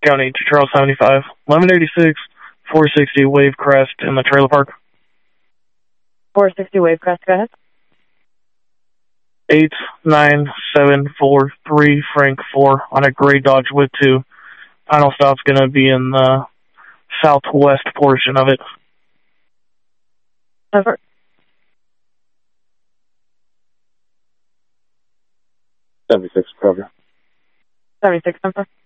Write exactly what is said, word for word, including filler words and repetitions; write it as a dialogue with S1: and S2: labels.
S1: County to Charles seventy-five. eleven eighty-six, four sixty Wavecrest in the trailer park.
S2: four sixty Wavecrest, go ahead.
S1: eight nine seven four three Frank four on a gray Dodge with two. Final stop's going to be in the southwest portion of it.
S2: Over.
S3: seventy-six, cover.
S2: seventy-six, number.